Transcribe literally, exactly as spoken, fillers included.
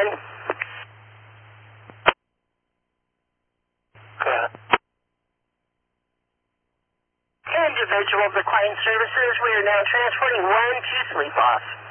in. Good. Individual of the client services, we are now transporting one to sleep off.